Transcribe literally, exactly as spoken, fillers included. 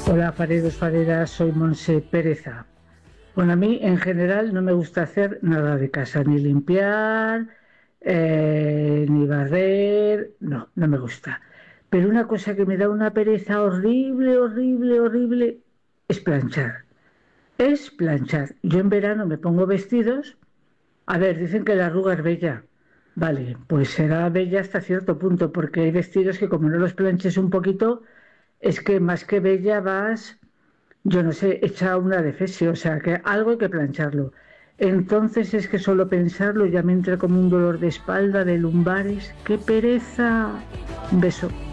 Hola, Faredos, Faredas, soy Monse Pereza. Bueno, a mí en general no me gusta hacer nada de casa, ni limpiar, eh, ni barrer, no, no me gusta. Pero una cosa que me da una pereza horrible, horrible, horrible, es planchar. Es planchar. Yo en verano me pongo vestidos. A ver, dicen que la arruga es bella. Vale, pues será bella hasta cierto punto, porque hay vestidos que como no los planches un poquito, es que más que bella vas, yo no sé, hecha una defesio, o sea, que algo hay que plancharlo. Entonces es que solo pensarlo ya me entra como un dolor de espalda, de lumbares. ¡Qué pereza! Un beso.